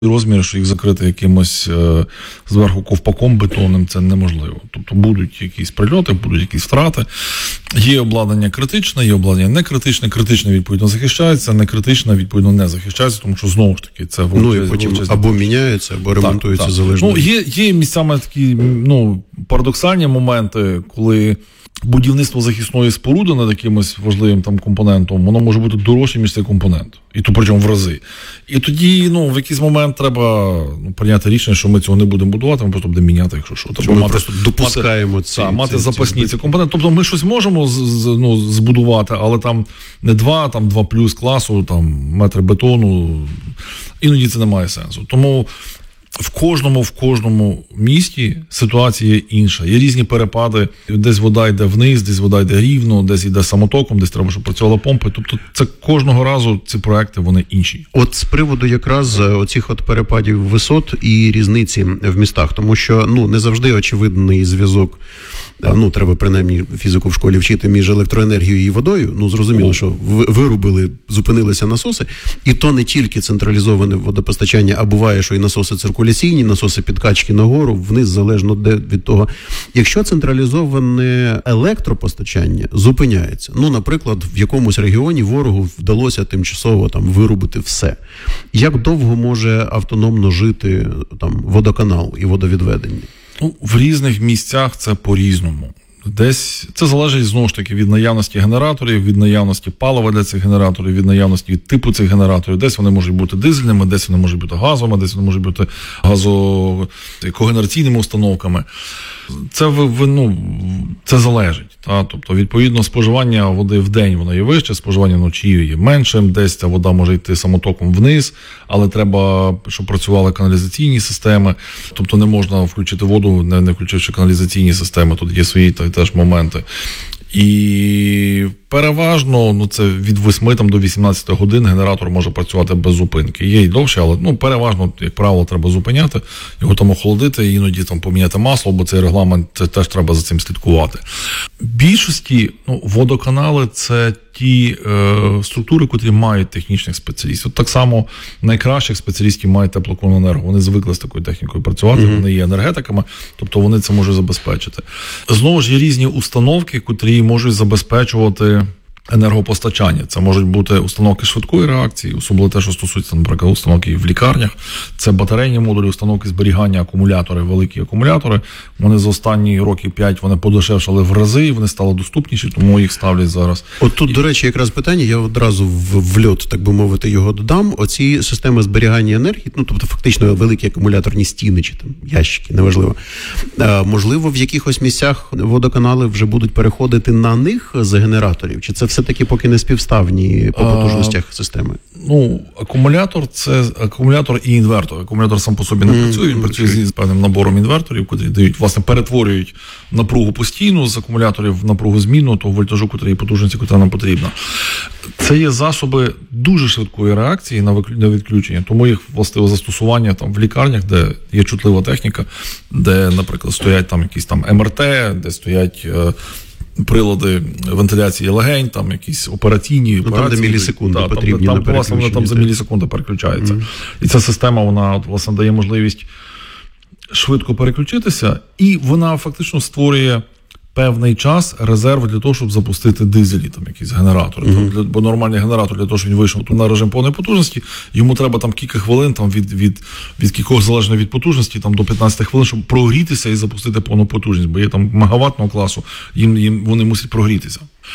розмір, що їх закрити якимось зверху ковпаком бетонним, це неможливо. Тобто будуть якісь прильоти, будуть якісь втрати. Є обладнання критичне, є обладнання некритичне. Критичне, відповідно, захищається, некритичне, відповідно, не захищається, тому що, знову ж таки, це і потім або міняються, або ремонтуються залежно. Є місцями такі, парадоксальні моменти, коли будівництво захисної споруди над якимось важливим там компонентом, воно може бути дорожче, ніж цей компонент. І то причому в рази. І тоді, в якийсь момент треба прийняти рішення, що ми цього не будемо будувати, ми просто будемо міняти, якщо що. Тобто ми просто допускаємо мати запасні ці компоненти. Тобто ми щось можемо збудувати, але там не 2, там 2 плюс класу, там метри бетону. Іноді це не має сенсу. Тому в кожному місті ситуація інша. Є різні перепади. Десь вода йде вниз, десь вода йде рівно, десь йде самотоком, десь треба, щоб працювала помпа. Тобто це кожного разу ці проекти, вони інші. От з приводу якраз оцих перепадів висот і різниці в містах. Тому що, не завжди очевидний зв'язок. Треба принаймні фізику в школі вчити між електроенергією і водою. Зрозуміло, що вирубили, зупинилися насоси. І то не тільки централізоване водопостачання, а буває, що і насоси циркуляційні, насоси підкачки нагору, вниз, залежно від того. Якщо централізоване електропостачання зупиняється, наприклад, в якомусь регіоні ворогу вдалося тимчасово вирубити все. Як довго може автономно жити водоканал і водовідведення? В різних місцях це по-різному. Десь це залежить, знову ж таки, від наявності генераторів, від наявності палива для цих генераторів, від наявності типу цих генераторів. Десь вони можуть бути дизельними, десь вони можуть бути газовими, десь вони можуть бути газокогенераційними установками. Це залежить. Тобто, відповідно, споживання води в день воно є вище, споживання вночі є меншим, десь ця вода може йти самотоком вниз, але треба, щоб працювали каналізаційні системи. Тобто не можна включити воду, не включивши каналізаційні системи, тут є свої теж моменти. І переважно, це від 8 до 18 годин генератор може працювати без зупинки. Є й довше, але переважно, як правило, треба зупиняти, його охолодити, іноді поміняти масло, бо цей регламент, це теж треба за цим слідкувати. В більшості водоканали – це ті структури, котрі мають технічних спеціалістів. Так само найкращих спеціалістів мають теплокомуненерго. Вони звикли з такою технікою працювати, вони є енергетиками, тобто вони це можуть забезпечити. Знову ж є різні установки, котрі можуть забезпечувати енергопостачання. Це можуть бути установки швидкої реакції, особливо те, що стосується, наприклад, установки в лікарнях. Це батарейні модулі, установки зберігання, акумулятори, великі акумулятори. Вони за останні роки 5 вони подешевшали в рази, і вони стали доступніші, тому їх ставлять зараз. От тут, до речі, якраз питання, я одразу в льот, так би мовити, його додам. Оці системи зберігання енергії, тобто фактично великі акумуляторні стіни чи ящики, неважливо. Можливо, в якихось місцях водоканали вже будуть переходити на них з генераторів? Чи це все-таки поки не співставні по потужностях системи? Акумулятор – це акумулятор і інвертор. Акумулятор сам по собі не працює, він працює з певним набором інверторів, які дають, перетворюють напругу постійну з акумуляторів в напругу змінну, того вольтажу, котрий потужності, котра нам потрібна. Це є засоби дуже швидкої реакції на відключення, тому їх властиве застосування в лікарнях, де є чутлива техніка, де, наприклад, стоять якісь МРТ, де стоять прилади вентиляції легень, якісь операційні операції. Там, де мілісекунди потрібні на переключення. Там за мілісекунди переключається. І ця система, вона, дає можливість швидко переключитися, і вона фактично створює певний час резерв для того, щоб запустити дизелі, якісь генератори. Бо нормальний генератор, для того, щоб він вийшов на режим повної потужності, йому треба кілька хвилин, від кількох залежно від потужності, до 15 хвилин, щоб прогрітися і запустити повну потужність. Бо є мегаваттного класу, вони мусять прогрітися.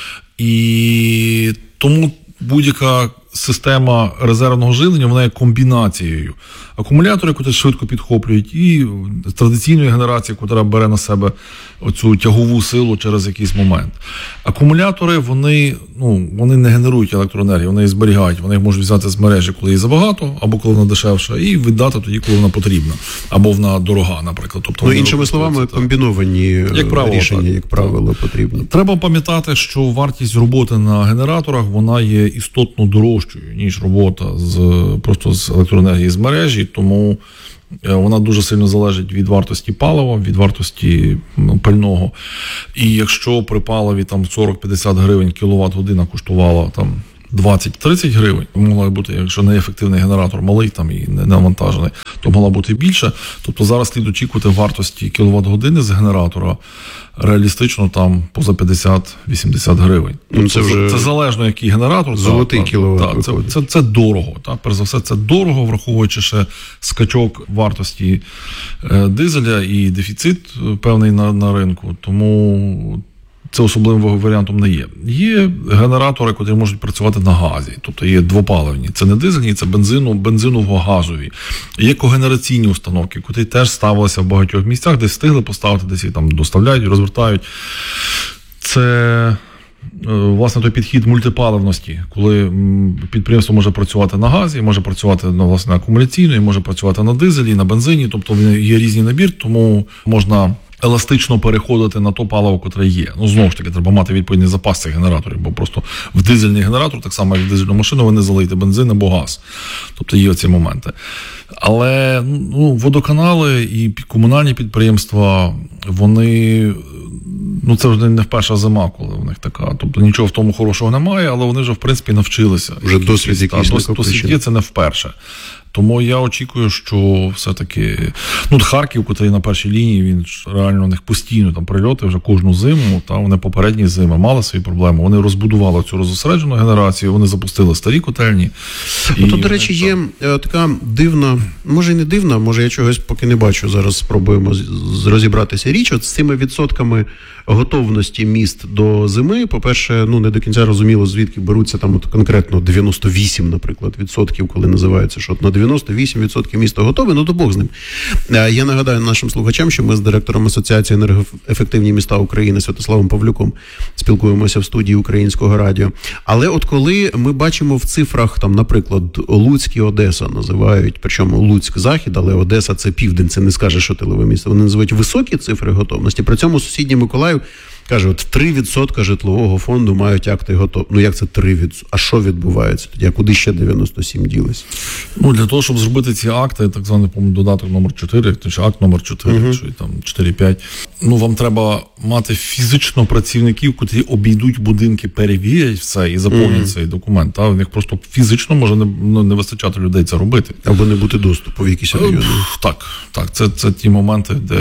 І тому будь-яка система резервного живлення, вона є комбінацією акумулятори, які швидко підхоплюють, і традиційної генерації, яка бере на себе оцю тягову силу через якийсь момент. Акумулятори, вони не генерують електроенергію, вони її зберігають, вони їх можуть взяти з мережі, коли її забагато, або коли вона дешевша, і віддати тоді, коли вона потрібна, або вона дорога, наприклад. Тобто, іншими словами, комбіновані рішення, як правило, потрібно. Треба пам'ятати, що вартість роботи на генераторах, вона є істотно дорожчою, ніж робота просто з електроенергії з мережі, тому вона дуже сильно залежить від вартості палива, від вартості пального. І якщо при паливі 40-50 гривень кіловат-година коштувала 20-30 гривень. Могла бути, якщо неефективний генератор малий там і не навантажений, то могла бути більше. Тобто зараз слід очікувати вартості кіловат-години з генератора реалістично там поза 50-80 гривень. Тобто це залежно, який генератор. Золотий кіловат. Це дорого. Перш за все, це дорого, враховуючи ще скачок вартості дизеля і дефіцит певний на ринку. Тому це особливим варіантом не є. Є генератори, які можуть працювати на газі, тобто є двопаливні. Це не дизельні, це бензиново-газові. Є когенераційні установки, які теж ставилися в багатьох місцях, десь встигли поставити, десь їх там доставляють, розвертають. Це, власне, той підхід мультипаливності, коли підприємство може працювати на газі, може працювати, власне, акумуляційно, може працювати на дизелі, на бензині, тобто є різний набір, тому можна еластично переходити на то паливо, котре є. Знову ж таки, треба мати відповідний запас цих генераторів, бо просто в дизельний генератор, так само, як в дизельну машину, ви не залиєте бензин або газ. Тобто є оці моменти. Але водоканали і комунальні підприємства, вони, це вже не вперша зима, коли в них така. Тобто нічого в тому хорошого немає, але вони вже, в принципі, навчилися. Вже досвід якийсь досвід є, це не вперше. Тому я очікую, що все-таки Харків, який на першій лінії, він реально у них постійно там прильоти вже кожну зиму, вони попередні зими мали свої проблеми. Вони розбудували цю розосереджену генерацію, вони запустили старі котельні. Тут, до речі, є така дивна, може і не дивна, може я чогось поки не бачу, зараз спробуємо розібратися річ. От з цими відсотками готовності міст до зими, по-перше, не до кінця розуміло, звідки беруться там конкретно 98, наприклад, відсотків, коли називається, що на 98% міста готове, то Бог з ним. Я нагадаю нашим слухачам, що ми з директором Асоціації енергоефективні міста України Святославом Павлюком спілкуємося в студії Українського радіо. Але от коли ми бачимо в цифрах, там, наприклад, Луцьк і Одеса називають, причому Луцьк-Захід, але Одеса – це південь, це не скаже, що тилове місто. Вони називають високі цифри готовності. При цьому сусідній Миколаїв каже, от 3% житлового фонду мають акти готовності. Як це 3%? А що відбувається тоді? А куди ще 97 ділись? Для того, щоб зробити ці акти, так званий, додаток номер 4, чи акт номер 4, чи там 4-5, вам треба мати фізично працівників, які обійдуть будинки, перевірять все і заповнять цей документ. У них просто фізично може не вистачати людей це робити. Або не бути доступу в якісь райони. Так. Це ті моменти, де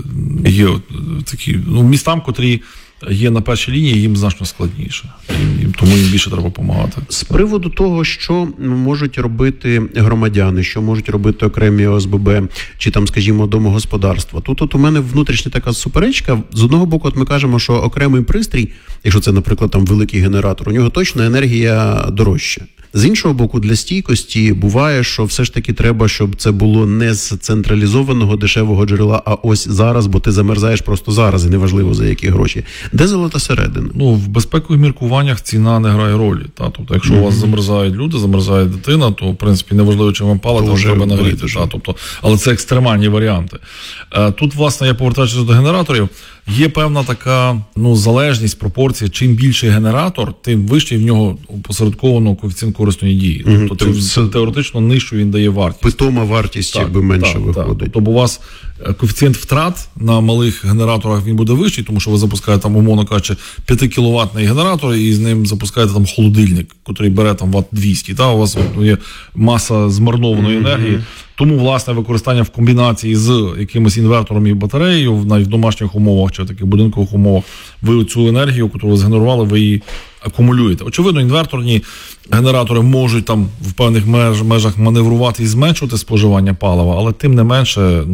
є такі, містам, котрі є на першій лінії, їм значно складніше. Тому їм більше треба допомагати. З приводу того, що можуть робити громадяни, що можуть робити окремі ОСББ, чи там, скажімо, домогосподарства. Тут у мене внутрішня така суперечка. З одного боку, от ми кажемо, що окремий пристрій, якщо це, наприклад, там великий генератор, у нього точно енергія дорожча. З іншого боку, для стійкості буває, що все ж таки треба, щоб це було не з централізованого дешевого джерела, а ось зараз, бо ти замерзаєш просто зараз, і неважливо за які гроші. Де золота середина? В безпекових міркуваннях ціна не грає ролі. Тобто, якщо у вас замерзають люди, замерзає дитина, то, в принципі, неважливо, чим вам палити, вам треба нагріти. Але це екстремальні варіанти. Тут, власне, я повертаючись до генераторів, є певна така залежність, пропорція. Чим більший генератор, тим вищий в нього опосередковано коефіцієнт корисної дії. Тобто теоретично нижчу він дає вартість. Питома вартість якби менше виходить. Тобто у вас коефіцієнт втрат на малих генераторах він буде вищий, тому що ви запускаєте там, умовно кажучи, 5-кіловатний генератор і з ним запускаєте там холодильник, який бере там ватт 200. У вас є маса змарнованої енергії. Тому, власне, використання в комбінації з якимось інвертором і батареєю, навіть в домашніх умовах чи в таких будинкових умовах, ви цю енергію, яку ви згенерували, ви її акумулюєте. Очевидно, інверторні генератори можуть там в певних межах маневрувати і зменшувати споживання палива, але тим не менше,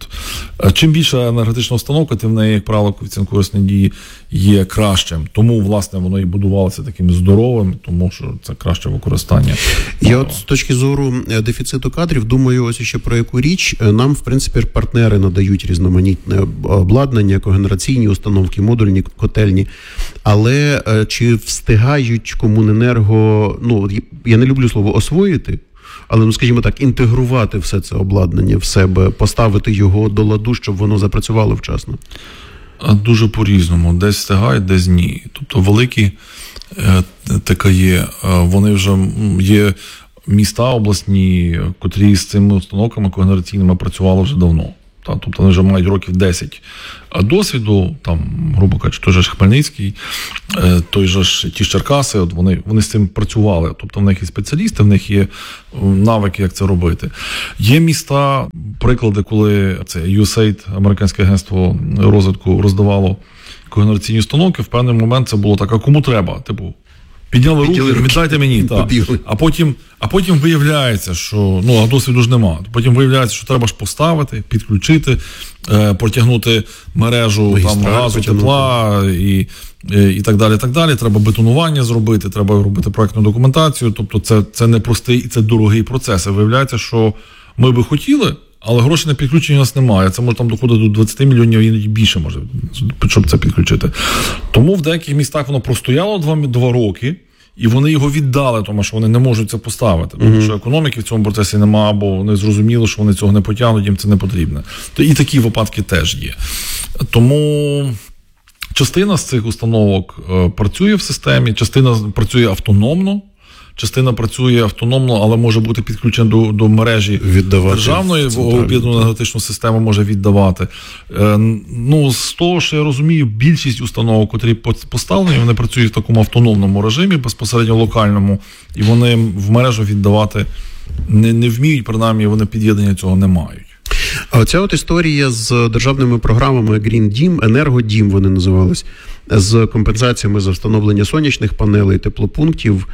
чим більша енергетична установка, тим в неї, як правило, коефіцієнт корисної дії є кращим. Тому, власне, воно і будувалося таким здоровим, тому що це краще використання. Я от з точки зору дефіциту кадрів думаю ось ще про яку річ. Нам, в принципі, партнери надають різноманітне обладнання, когенераційні установки, модульні котельні. Але чи встигають Комуненерго, я не люблю слово освоїти, але, скажімо так, інтегрувати все це обладнання в себе, поставити його до ладу, щоб воно запрацювало вчасно? Дуже по-різному. Десь встигають, десь ні. Тобто великі ТКЄ, вони вже є міста обласні, котрі з цими установками когенераційними працювали вже давно. тобто вони вже мають років 10 досвіду, там, грубо кажучи, той же ж Хмельницький, той же ж ті ж Черкаси, от вони з цим працювали. Тобто в них є спеціалісти, в них є навики, як це робити. Є міста, приклади, коли це USAID, американське агентство розвитку, роздавало когенераційні установки, в певний момент це було так, а кому треба? Типу, підняли руки, віддайте мені. Так. А потім виявляється, що а досвіду ж нема. Потім виявляється, що треба ж поставити, підключити, протягнути мережу там, газу, тепла і так далі, так далі. Треба бетонування зробити, треба робити проектну документацію. Тобто це непростий і це дорогий процес. І виявляється, що ми би хотіли, але грошей на підключення у нас немає. Це може там доходить до 20 мільйонів, іноді більше може, щоб це підключити. Тому в деяких містах воно простояло 2 роки, і вони його віддали, тому що вони не можуть це поставити. Тому що економіки в цьому процесі немає, або вони зрозуміли, що вони цього не потягнуть, їм це не потрібно. І такі випадки теж є. Тому частина з цих установок працює в системі, частина працює автономно, частина працює автономно, але може бути підключена до мережі державної, об'єднану енергетичну систему може віддавати. З того, що я розумію, більшість установок, котрі поставлені, вони працюють в такому автономному режимі, безпосередньо локальному, і вони в мережу віддавати не вміють, принаймні вони під'єднання цього не мають. А оця от історія з державними програмами Green Дім, Енергодім вони називались, з компенсаціями за встановлення сонячних панелей, теплопунктів,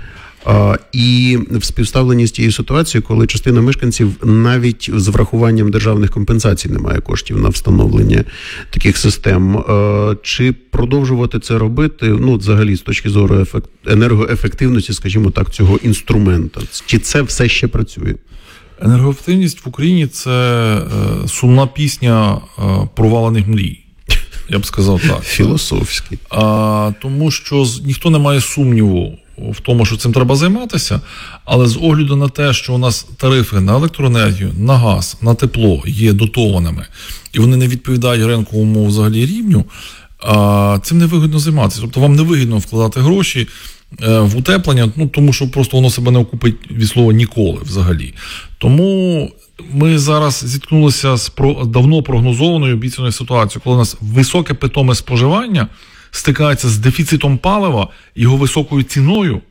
і в співставленні з тією ситуацією, коли частина мешканців навіть з врахуванням державних компенсацій не має коштів на встановлення таких систем. Чи продовжувати це робити, взагалі, з точки зору енергоефективності, скажімо так, цього інструмента? Чи це все ще працює? Енергоефективність в Україні – це сумна пісня провалених мрій. Я б сказав так. Філософський. Тому що ніхто не має сумніву в тому, що цим треба займатися, але з огляду на те, що у нас тарифи на електроенергію, на газ, на тепло є дотованими, і вони не відповідають ринковому взагалі рівню, цим не вигідно займатися. Тобто вам не вигідно вкладати гроші в утеплення, тому що просто воно себе не окупить від слова ніколи взагалі. Тому ми зараз зіткнулися з давно прогнозованою обіцяною ситуацією, коли у нас високе питоме споживання стикається з дефіцитом палива, його високою ціною.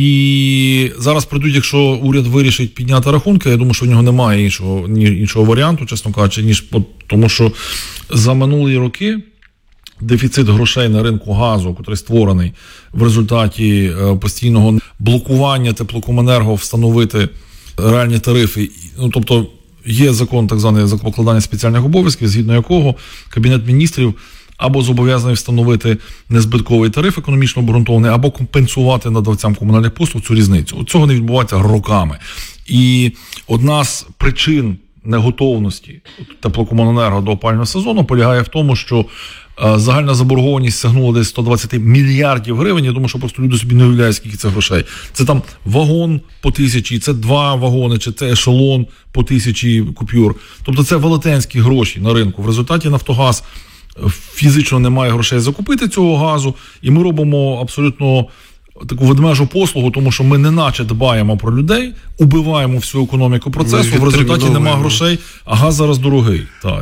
І зараз прийдуть, якщо уряд вирішить підняти рахунки, я думаю, що в нього немає іншого варіанту, чесно кажучи, тому що за минулі роки дефіцит грошей на ринку газу, який створений в результаті постійного блокування теплокомуненерго встановити реальні тарифи. Тобто є закон, так званий за покладання спеціальних обов'язків, згідно якого Кабінет міністрів або зобов'язаний встановити незбитковий тариф економічно обґрунтований, або компенсувати надавцям комунальних послуг цю різницю. Цього не відбувається роками. І одна з причин неготовності теплокомуненерго до опалювального сезону полягає в тому, що загальна заборгованість сягнула десь 120 мільярдів гривень. Я думаю, що просто люди собі не уявляють, скільки це грошей. Це там вагон по 1000, це 2 вагони, чи це ешелон по 1000 купюр. Тобто це велетенські гроші на ринку. В результаті Нафтогаз фізично не має грошей закупити цього газу, і ми робимо абсолютно таку ведмежу послугу, тому що ми неначе дбаємо про людей, убиваємо всю економіку процесу, в результаті немає грошей, а газ зараз дорогий.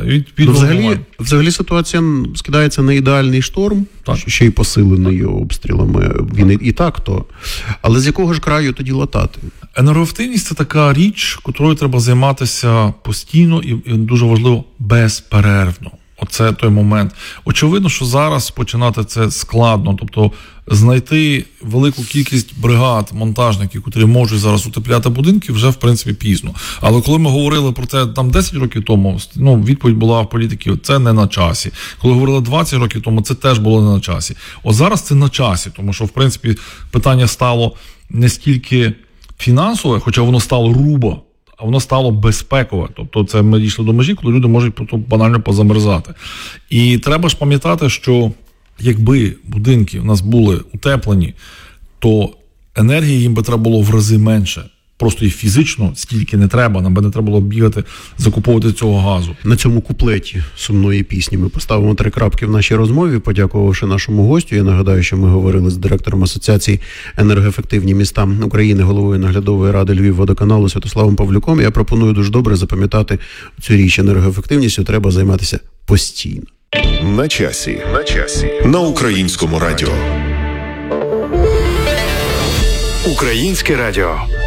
Взагалі ситуація скидається на ідеальний шторм, ще й посилений обстрілами. Він і так-то. Але з якого ж краю тоді латати? Енергоефективність – це така річ, котрою треба займатися постійно і дуже важливо, безперервно. Оце той момент. Очевидно, що зараз починати це складно. Тобто знайти велику кількість бригад, монтажників, які можуть зараз утепляти будинки, вже в принципі пізно. Але коли ми говорили про це там 10 років тому, відповідь була в політиків, це не на часі. Коли говорили 20 років тому, це теж було не на часі. Зараз це на часі, тому що в принципі питання стало не стільки фінансове, хоча воно стало руба, а воно стало безпекове. Тобто це ми дійшли до межі, коли люди можуть банально позамерзати. І треба ж пам'ятати, що якби будинки у нас були утеплені, то енергії їм би треба було в рази менше. просто і фізично стільки не треба, нам би не треба було бігати, закуповувати цього газу. На цьому куплеті сумної пісні ми поставимо 3 крапки в нашій розмові, подякувавши нашому гостю. Я нагадаю, що ми говорили з директором Асоціації енергоефективні міста України, головою наглядової ради Львівводоканалу Святославом Павлюком. Я пропоную дуже добре запам'ятати цю річ. Енергоефективністю треба займатися постійно. На часі. На Українському радіо. Українське радіо.